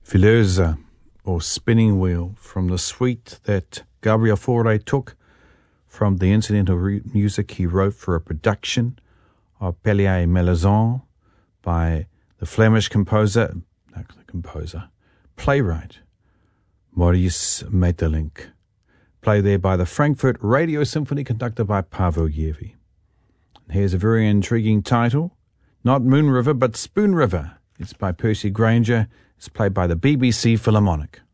Filosa, or Spinning Wheel, from the suite that Gabriel Fauré took from the incidental music he wrote for a production of Pellier Melanson by the Flemish playwright Maurice Maeterlinck, played there by the Frankfurt Radio Symphony conducted by Paavo Järvi. Here's a very intriguing title, not Moon River but Spoon River. It's by Percy Grainger. It's played by the BBC Philharmonic.